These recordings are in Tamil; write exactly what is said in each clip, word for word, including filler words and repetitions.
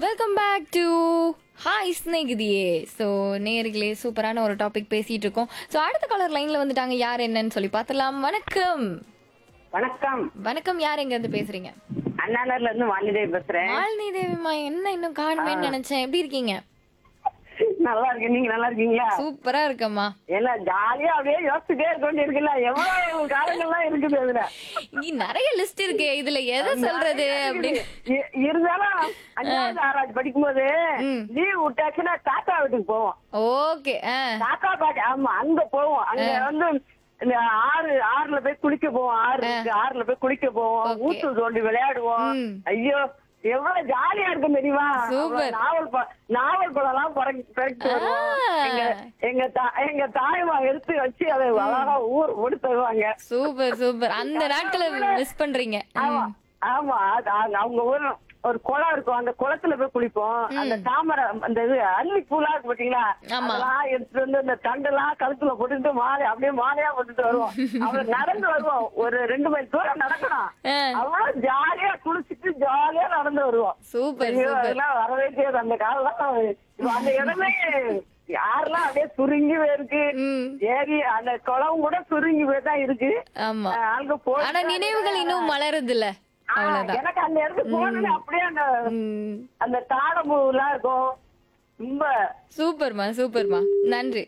Welcome back to hi ஸ்நேகிதியே. So நேர்களே சூப்பரான ஒரு டாபிக் பேசிட்டு இருக்கோம். ஸோ அடுத்த காலர் லைன்ல வந்துட்டாங்க. யார் என்னன்னு சொல்லி பார்த்துலாம். வணக்கம். வணக்கம். வணக்கம். யார் எங்க இருந்து பேசுறீங்க? அண்ணாநகர்ல இருந்து வாணிதேவி பேசுறேன். மாலினி தேவிமா, என்ன இன்னும் காணுமேன்னு நினைச்சேன். எப்படி இருக்கீங்க? நல்லா இருக்கேன். நீங்க நல்லா இருக்கீங்களா? சூப்பரா இருக்கம்மா. எல்லாம் ஜாலியா அப்படியே யோசிச்சுட்டே இருக்க இருக்குல்ல, எவ்வளவு காலங்கள்லாம் இருக்குது அதுல. இங்க நிறைய லிஸ்ட் இருக்கு. இதுல எதை சொல்றது அப்படின்னு இ- இருந்தாலும் அஞ்சாவது ஆறாவது படிக்கும் போது லீவ் விட்டாச்சுன்னா தாத்தா வீட்டுக்கு போவோம். ஓகே. தாத்தா பாட்டி, ஆமா, அங்க போவோம். அங்க வந்து இந்த ஆறு ஆறுல போய் குளிக்க போவோம். ஆறு இருக்கு, ஆறுல போய் குளிக்க போவோம். Okay. ஊத்து தோண்டி விளையாடுவோம். ம். ஐயோ, எவ்வளவு ஜாலியா இருக்கும் தெரியுமா? Super. அவ்வளவு நாவல் ப- நாவல் பழம் எல்லாம் பறக்கிட்டு வருவோம். ஆ. எங்க எங்க தா- எங்க தாய்மா எடுத்து வச்சு அதை அழகா ஊர் ஓடி தருவாங்க. Super super. அந்த நாட்களை மிஸ் பண்றீங்க. ஆமா ஆமா, அது அவங்க- அவங்க ஊர் ஒரு குளம் இருக்கும். அந்த குளத்துல போய் குளிப்போம். அந்த தாமரை, அந்த இது அல்லி பூலா இருக்கு பாத்தீங்களா, ஆமா. அதெல்லாம் எடுத்துட்டு வந்து அந்த தண்டெல்லாம் கழுத்துல போட்டுட்டு மாலை அப்படியே மாலையா போட்டுட்டு வருவோம். அவ்வளவு நடந்து வருவோம். ஒரு ரெண்டு மைல் தூரம் நடக்கணும். ஆ. அவ்வளவு ஜாலியா குளிச்சுட்டு ஜாலியா நடந்து வருவோம். சூப்பர் ஐயோ, சூப்பர். அதெல்லாம் வரவே செய்யாது அந்த காலம். அந்த இடமே யாரெல்லாம் அப்படியே சுருங்கி போயிருக்கு. ம். ஏரி அந்த குளம் கூட சுருங்கி போய் தான் இருக்கு. ஆமா. அஹ் அங்க போய் ஆனா நினைவுகள் இன்னும் மலருது இல்ல. ஆ, அவ்வளவுதான். எனக்கு அந்த இடத்துக்கு போனது அப்படியே அந்த ம். அந்த தாழம்பூ எல்லாம் இருக்கும். ரொம்ப சூப்பர்மா சூப்பர்மா. நன்றி.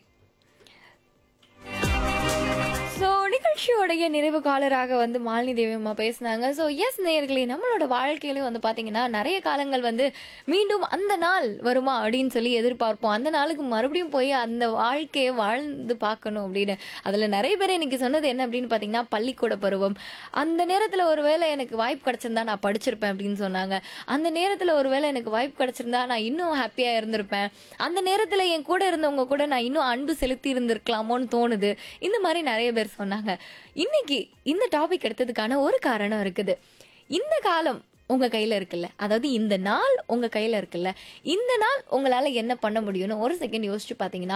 ஸோ நிகழ்ச்சியோடைய நிறைவு காலராக வந்து மாலினி தேவியம்மா பேசினாங்க. ஸோ எஸ் நேயர்களே, நம்மளோட வாழ்க்கையிலும் வந்து பார்த்தீங்கன்னா நிறைய காலங்கள் வந்து மீண்டும் அந்த நாள் வருமா அப்படின்னு சொல்லி எதிர்பார்ப்போம். அந்த நாளுக்கு மறுபடியும் போய் அந்த வாழ்க்கையை வாழ்ந்து பார்க்கணும் அப்படின்னு. அதில் நிறைய பேர் இன்னைக்கு சொன்னது என்ன அப்படின்னு பார்த்தீங்கன்னா, பள்ளிக்கூட பருவம். அந்த நேரத்தில் ஒருவேளை எனக்கு வாய்ப்பு கிடைச்சிருந்தா நான் படிச்சிருப்பேன் அப்படின்னு சொன்னாங்க. அந்த நேரத்தில் ஒருவேளை எனக்கு வாய்ப்பு கிடைச்சிருந்தா நான் இன்னும் ஹாப்பியாக இருந்திருப்பேன். அந்த நேரத்தில் என் கூட இருந்தவங்க கூட நான் இன்னும் அன்பு செலுத்தி இருந்திருக்கலாமோன்னு தோணுது. இந்த மாதிரி நிறைய பேர் சொன்னாங்க. இன்னைக்கு இந்த டாபிக் எடுத்ததுக்கான ஒரு காரணம் இருக்குது. இந்த காலம் உங்க கையில இருக்குல்ல, அதாவது இந்த நாள் உங்க கையில இருக்குல்ல, இந்த நாள் உங்களால என்ன பண்ண முடியும்னு ஒரு செகண்ட் யோசிச்சு பாத்தீங்கன்னா